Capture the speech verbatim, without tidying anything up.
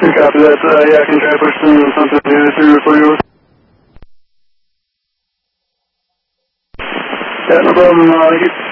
Copy that. Uh, yeah, I can try to push some, something through for you. Yeah, no problem. Uh,